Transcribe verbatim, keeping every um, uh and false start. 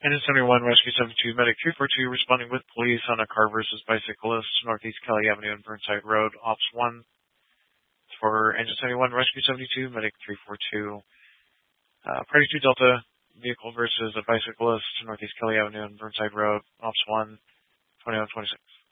Engine seventy-one, Rescue seventy-two, Medic three four two, responding with police on a car versus bicyclist, Northeast Kelly Avenue and Burnside Road, Ops one. For Engine seventy-one, Rescue seventy-two, Medic three four two, uh, Party two Delta, vehicle versus a bicyclist, Northeast Kelly Avenue and Burnside Road, Ops one, twenty-one twenty-six.